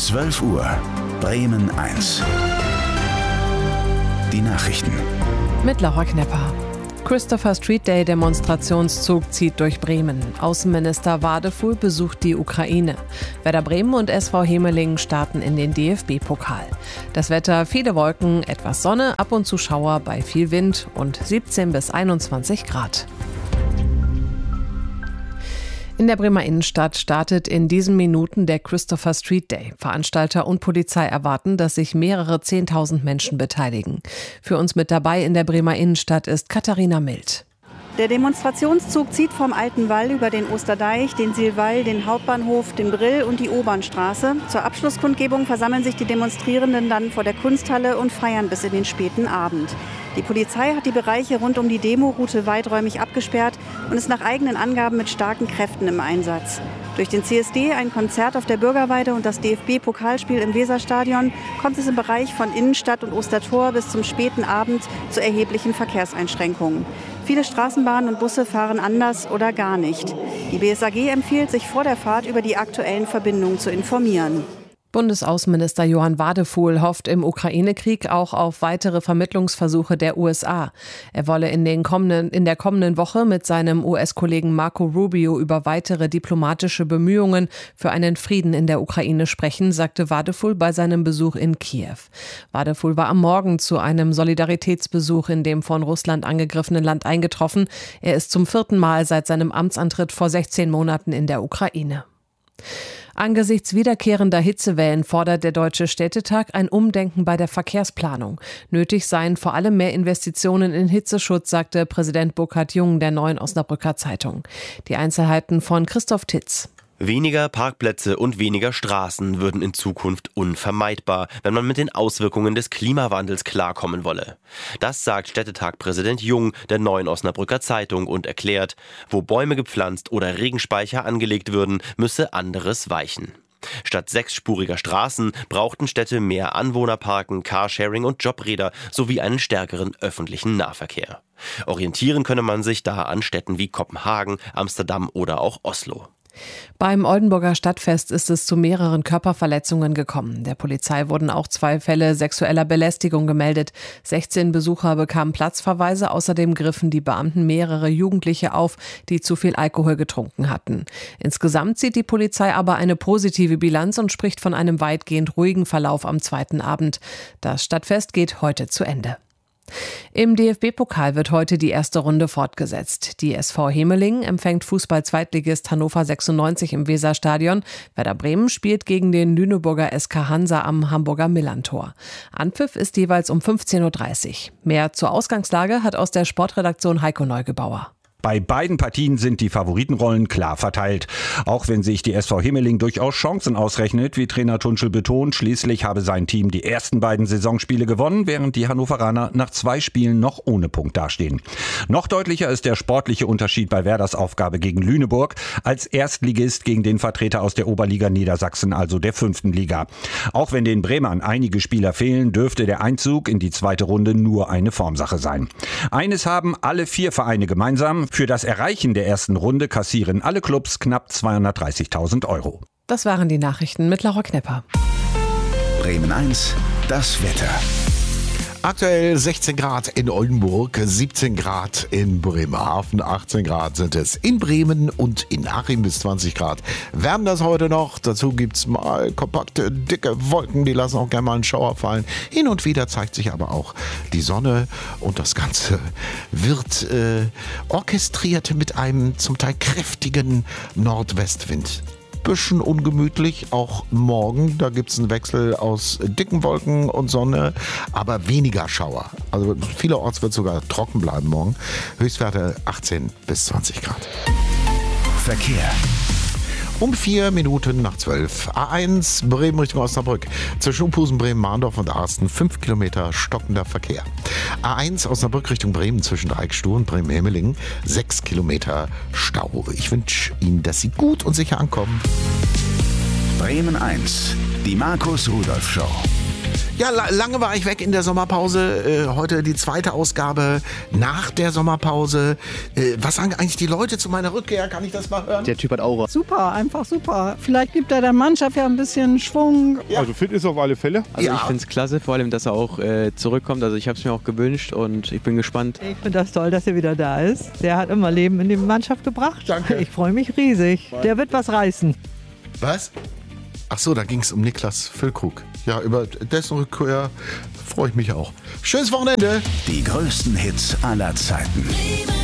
12 Uhr, Bremen 1. Die Nachrichten. Mit Laura Knepper. Christopher Street Day Demonstrationszug zieht durch Bremen. Außenminister Wadefuhl besucht die Ukraine. Werder Bremen und SV Hemelingen starten in den DFB-Pokal. Das Wetter: viele Wolken, etwas Sonne, ab und zu Schauer bei viel Wind und 17 bis 21 Grad. In der Bremer Innenstadt startet in diesen Minuten der Christopher Street Day. Veranstalter und Polizei erwarten, dass sich mehrere 10.000 Menschen beteiligen. Für uns mit dabei in der Bremer Innenstadt ist Katharina Mild. Der Demonstrationszug zieht vom Alten Wall über den Osterdeich, den Silwall, den Hauptbahnhof, den Brill und die Obernstraße. Zur Abschlusskundgebung versammeln sich die Demonstrierenden dann vor der Kunsthalle und feiern bis in den späten Abend. Die Polizei hat die Bereiche rund um die Demoroute weiträumig abgesperrt und ist nach eigenen Angaben mit starken Kräften im Einsatz. Durch den CSD, ein Konzert auf der Bürgerweide und das DFB-Pokalspiel im Weserstadion kommt es im Bereich von Innenstadt und Ostertor bis zum späten Abend zu erheblichen Verkehrseinschränkungen. Viele Straßenbahnen und Busse fahren anders oder gar nicht. Die BSAG empfiehlt, sich vor der Fahrt über die aktuellen Verbindungen zu informieren. Bundesaußenminister Johann Wadefuhl hofft im Ukraine-Krieg auch auf weitere Vermittlungsversuche der USA. Er wolle in der kommenden Woche mit seinem US-Kollegen Marco Rubio über weitere diplomatische Bemühungen für einen Frieden in der Ukraine sprechen, sagte Wadefuhl bei seinem Besuch in Kiew. Wadefuhl war am Morgen zu einem Solidaritätsbesuch in dem von Russland angegriffenen Land eingetroffen. Er ist zum 4. Mal seit seinem Amtsantritt vor 16 Monaten in der Ukraine. Angesichts wiederkehrender Hitzewellen fordert der Deutsche Städtetag ein Umdenken bei der Verkehrsplanung. Nötig seien vor allem mehr Investitionen in Hitzeschutz, sagte Präsident Burkhard Jung der Neuen Osnabrücker Zeitung. Die Einzelheiten von Christoph Titz. Weniger Parkplätze und weniger Straßen würden in Zukunft unvermeidbar, wenn man mit den Auswirkungen des Klimawandels klarkommen wolle. Das sagt Städtetag-Präsident Jung der Neuen Osnabrücker Zeitung und erklärt, wo Bäume gepflanzt oder Regenspeicher angelegt würden, müsse anderes weichen. Statt 6-spuriger Straßen brauchten Städte mehr Anwohnerparken, Carsharing und Jobräder sowie einen stärkeren öffentlichen Nahverkehr. Orientieren könne man sich da an Städten wie Kopenhagen, Amsterdam oder auch Oslo. Beim Oldenburger Stadtfest ist es zu mehreren Körperverletzungen gekommen. Der Polizei wurden auch 2 Fälle sexueller Belästigung gemeldet. 16 Besucher bekamen Platzverweise. Außerdem griffen die Beamten mehrere Jugendliche auf, die zu viel Alkohol getrunken hatten. Insgesamt zieht die Polizei aber eine positive Bilanz und spricht von einem weitgehend ruhigen Verlauf am 2. Abend. Das Stadtfest geht heute zu Ende. Im DFB-Pokal wird heute die erste Runde fortgesetzt. Die SV Hemelingen empfängt Fußball-Zweitligist Hannover 96 im Weserstadion. Werder Bremen spielt gegen den Lüneburger SK Hansa am Hamburger Millerntor. Anpfiff ist jeweils um 15:30 Uhr. Mehr zur Ausgangslage hat aus der Sportredaktion Heiko Neugebauer. Bei beiden Partien sind die Favoritenrollen klar verteilt. Auch wenn sich die SV Hemelingen durchaus Chancen ausrechnet, wie Trainer Tunchel betont, schließlich habe sein Team die ersten beiden Saisonspiele gewonnen, während die Hannoveraner nach 2 Spielen noch ohne Punkt dastehen. Noch deutlicher ist der sportliche Unterschied bei Werders Aufgabe gegen Lüneburg als Erstligist gegen den Vertreter aus der Oberliga Niedersachsen, also der 5. Liga. Auch wenn den Bremern einige Spieler fehlen, dürfte der Einzug in die zweite Runde nur eine Formsache sein. Eines haben alle 4 Vereine gemeinsam: für das Erreichen der ersten Runde kassieren alle Clubs knapp 230.000 €. Das waren die Nachrichten mit Laura Knepper. Bremen 1, das Wetter. Aktuell 16 Grad in Oldenburg, 17 Grad in Bremerhaven, 18 Grad sind es in Bremen und in Achim bis 20 Grad. Werden das heute noch? Dazu gibt's mal kompakte, dicke Wolken, die lassen auch gerne mal einen Schauer fallen. Hin und wieder zeigt sich aber auch die Sonne und das Ganze wird orchestriert mit einem zum Teil kräftigen Nordwestwind. Bisschen ungemütlich, auch morgen. Da gibt es einen Wechsel aus dicken Wolken und Sonne, aber weniger Schauer. Also vielerorts wird sogar trocken bleiben morgen. Höchstwerte 18 bis 20 Grad. Verkehr. Um 4 Minuten nach 12. A1 Bremen Richtung Osnabrück. Zwischen Uphusen, Bremen, Mahndorf und Arsten 5 Kilometer stockender Verkehr. A1 Osnabrück Richtung Bremen zwischen Dreiecksstuhl und Bremen-Hemelingen 6 Kilometer Stau. Ich wünsche Ihnen, dass Sie gut und sicher ankommen. Bremen 1, die Markus Rudolph Show. Ja, lange war ich weg in der Sommerpause. Heute die zweite Ausgabe nach der Sommerpause. Was sagen eigentlich die Leute zu meiner Rückkehr? Kann ich das mal hören? Der Typ hat Aura. Super, einfach super. Vielleicht gibt er der Mannschaft ja ein bisschen Schwung. Ja. Also fit ist auf alle Fälle. Also ich finde es klasse, vor allem, dass er auch zurückkommt. Also ich habe es mir auch gewünscht und ich bin gespannt. Ich finde das toll, dass er wieder da ist. Der hat immer Leben in die Mannschaft gebracht. Danke. Ich freue mich riesig. Der wird was reißen. Was? Ach so, da ging es um Niklas Füllkrug. Ja, über dessen Rückkehr freue ich mich auch. Schönes Wochenende. Die größten Hits aller Zeiten.